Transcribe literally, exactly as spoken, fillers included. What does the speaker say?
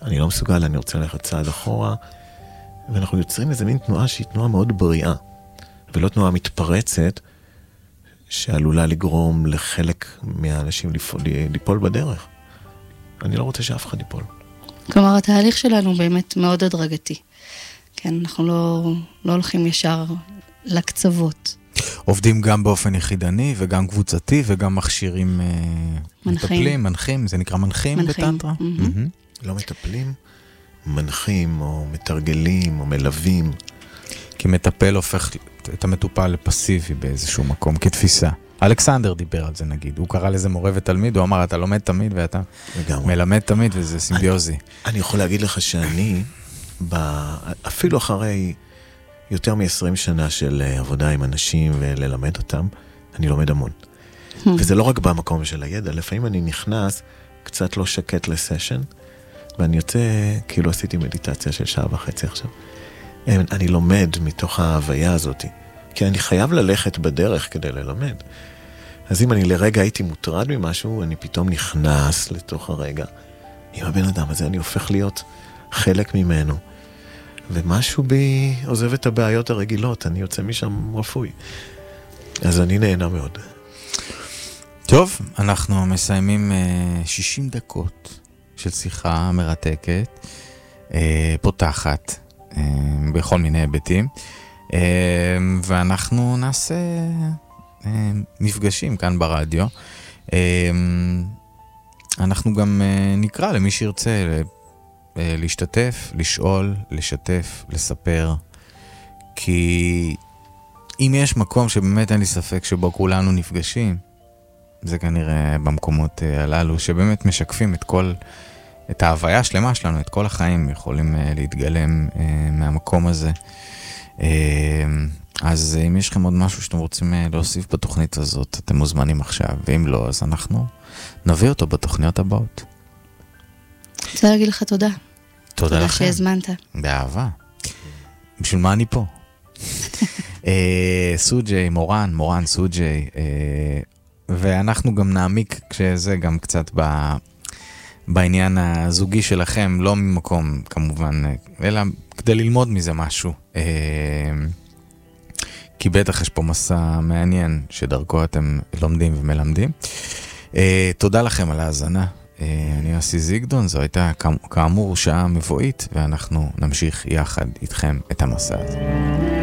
אני לא מסוגל, אני רוצה ללכת צעד אחורה, ואנחנו יוצרים איזה מין תנועה שהיא תנועה מאוד בריאה, ולא תנועה מתפרצת, שעלולה לגרום לחלק מהאנשים ליפול, ליפול בדרך. אני לא רוצה שאף אחד ייפול. כלומר, התהליך שלנו באמת מאוד הדרגתי. כן, אנחנו לא, לא הולכים ישר לקצוות. עובדים גם באופן יחידני וגם קבוצתי וגם מכשירים מנחים. מטפלים, מנחים, זה נקרא מנחים, מנחים. בטנטרה? Mm-hmm. Mm-hmm. לא מטפלים, מנחים או מתרגלים או מלווים. כי מטפל הופך את המטופל לפסיבי באיזשהו מקום, כתפיסה. אלכסנדר דיבר על זה נגיד, הוא קרא לזה מורה ותלמיד, הוא אמר אתה לומד תמיד ואתה לגמרי. מלמד תמיד וזה סימביוזי. אני, אני יכול להגיד לך שאני, ב, אפילו אחרי יותר מ-עשרים שנה של עבודה עם אנשים וללמד אותם, אני לומד המון. וזה לא רק במקום של הידע, לפעמים אני נכנס קצת לא שקט לסשן, ואני יוצא, כאילו עשיתי מדיטציה של שעה וחצי עכשיו. אני לומד מתוך ההוויה הזאת, כי אני חייב ללכת בדרך כדי ללמד. אז אם אני לרגע הייתי מוטרד ממשהו, אני פתאום נכנס לתוך הרגע. עם הבן אדם הזה אני הופך להיות חלק ממנו. ומשהו בי עוזב את הבעיות הרגילות, אני יוצא משם רפוי. אז אני נהנה מאוד. טוב, אנחנו מסיימים שישים דקות של שיחה מרתקת, פותחת, בכל מיני היבטים, ואנחנו נעשה מפגשים כאן ברדיו. אנחנו גם נקרא למי שירצה להשתתף, לשאול, לשתף, לספר, כי אם יש מקום שבאמת אין לי ספק שבו כולנו נפגשים, זה כנראה במקומות הללו שבאמת משקפים את כל, את ההוויה השלמה שלנו, את כל החיים יכולים להתגלם מהמקום הזה. אז אם יש לכם עוד משהו שאתם רוצים להוסיף בתוכנית הזאת, אתם מוזמנים עכשיו, ואם לא, אז אנחנו נביא אותו בתוכניות הבאות. רוצה להגיד לך תודה. תודה לכם. תודה שהזמנת. באהבה. בשביל מה אני פה? סוג'י, מורן, מורן סוג'י, ואנחנו גם נעמיק כשזה גם קצת בעניין הזוגי שלכם, לא ממקום כמובן, אלא כדי ללמוד מזה משהו. כי בטח יש פה מסע מעניין שדרכו אתם לומדים ומלמדים. תודה לכם על ההאזנה. אני יוסי זיגדון, זו הייתה כאמור שעה מבואית, ואנחנו נמשיך יחד איתכם את המסע הזה.